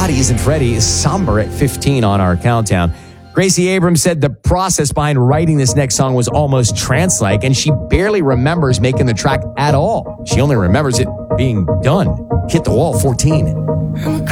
Body Isn't Ready is somber at 15 on our countdown. Gracie Abrams said the process behind writing this next song was almost trance-like, and she barely remembers making the track at all. She only remembers it being done. Hit the Wall, 14.